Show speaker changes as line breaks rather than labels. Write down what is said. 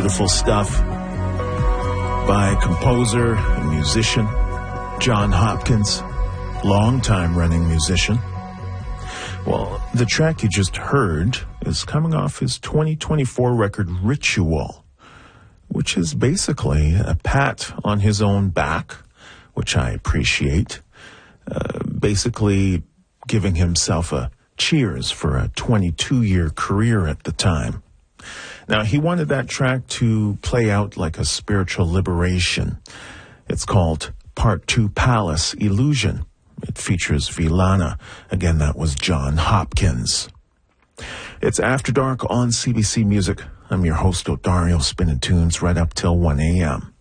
Beautiful stuff by composer and musician John Hopkins, long-time running musician. Well, the track you just heard is coming off his 2024 record Ritual, which is basically a pat on his own back, which I appreciate. Basically giving himself a cheers for a 22-year career at the time. Now, he wanted that track to play out like a spiritual liberation. It's called Part 2 Palace Illusion. It features Villana. Again, that was John Hopkins. It's After Dark on CBC Music. I'm your host, Odario, spinning tunes right up till 1 a.m.